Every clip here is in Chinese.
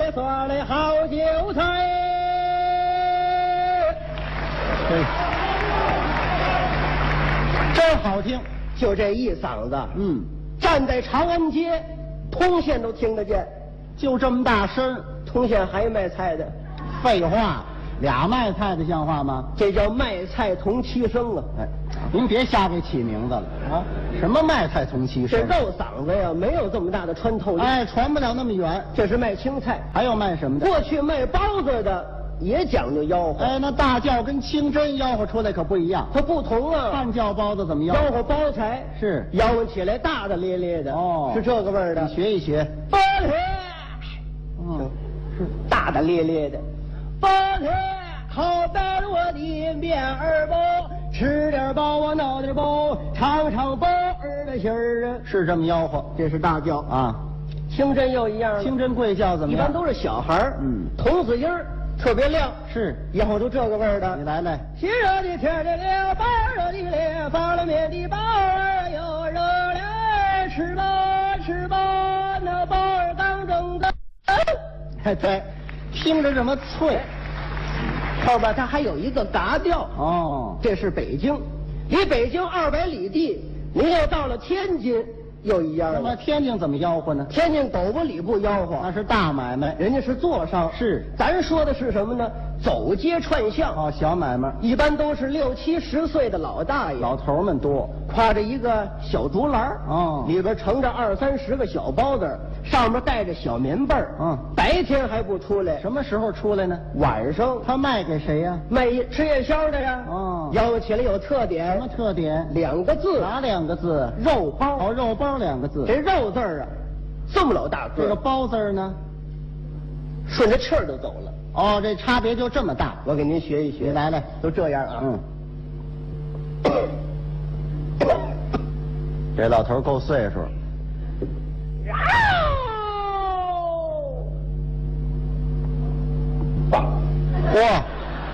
嘞嗦嘞好韭菜。 真好听， 就这一嗓子，站在长安街，通县都听得见。 就这么大声， 通县还卖菜的。 废话，俩卖菜的像话吗？ 这叫卖菜同期生啊！ 哎，您别瞎给起名字了啊！什么卖菜同期生？ 这肉嗓子呀，没有这么大的穿透力。 哎，传不了那么远。 这是卖青菜， 还有卖什么的？ 过去卖包子的也讲究吆喝。 哎，那大轿跟清真吆喝出来可不一样。 它不同啊。 汉轿包子怎么吆吆喝包菜是吆喝起来大大咧咧的。 哦， 是这个味儿的。 你学一学。 包菜，是大大咧咧的。包菜好白了我的面儿包，吃点饱我闹点饱，尝尝包儿的馅儿啊。 是这么吆喝， 这是大轿啊。清真又一样了。 清真贵轿怎么样？ 一般都是小孩儿，童子音儿特别亮。 是， 以后都这个味儿的。 你来来。 心热的天的了，包热的了，发了面的包儿又热了，吃吧吃吧，那包儿刚蒸的。 哎，对，听着这么脆。 后边它还有一个嘎调。 哦， 这是北京，离北京200里地，您要到了天津。又一样了。 那么天津怎么吆喝呢？ 天津狗不理不吆喝， 那是大买卖， 人家是坐商。 是， 咱说的是什么呢？走街串巷。 哦，小买卖， 一般都是60、70岁的老大爷， 老头们多， 挎着一个小竹篮哦， 里边盛着20、30个小包子，上面带着小棉被儿。白天还不出来， 什么时候出来呢？ 晚上。 他卖给谁呀？ 卖吃夜宵的呀。 哦， 吆喝起来有特点。 什么特点 ？2个字。 哪2个字？ 肉包。 哦，肉包2个字。 这肉字儿啊，这么老大个。 这个包字儿呢， 顺着气儿就走了。 哦，这差别就这么大。 我给您学一学。 你来来， 都这样啊。 这老头够岁数。 棒！ 哇！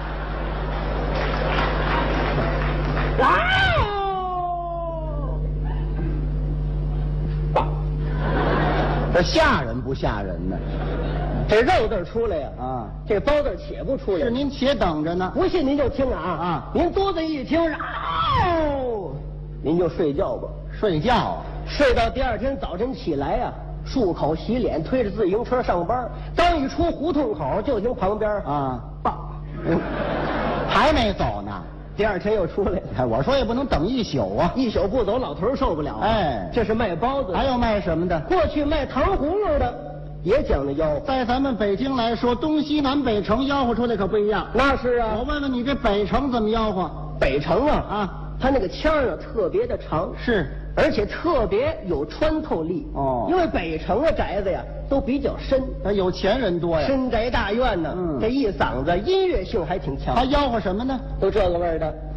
棒！ 这吓人不吓人呢？ 这肉字出来呀，这包字且不出来。 是您且等着呢。 不信您就听啊您肚子一听，您就睡觉吧。 睡觉啊？ 睡到第2天早晨起来呀，漱口洗脸，推着自行车上班。刚一出胡同口，就听旁边棒， 还没走呢。 第2天又出来。 哎，我说也不能等一宿啊， 一宿不走，老头受不了。 哎， 这是卖包子的。 还有卖什么的？ 过去卖糖葫芦的也讲究吆喝。 在咱们北京来说，东西南北城吆喝出来可不一样。 那是啊。 我问问你，这北城怎么吆喝？ 北城它那个腔儿特别的长。 是。 而且特别有穿透力。因为北城的宅子呀都比较深， 有钱人多呀， 深宅大院呢。这一嗓子音乐性还挺强。 他吆喝什么呢？ 都这个味儿的。